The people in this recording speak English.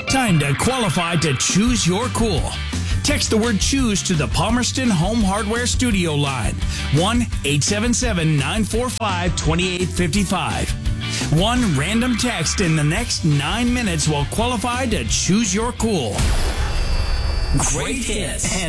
Time to qualify to choose your cool. Text the word choose to the Palmerston Home Hardware Studio line. 1-877-945-2855. One random text in the next 9 minutes will qualify to choose your cool. Great hits and